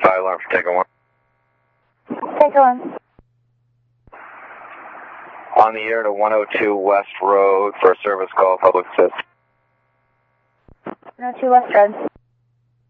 Fire alarm for Tango 1. Tango 1. On the air to 102 West Road for a service call, public assist. 102 West Road.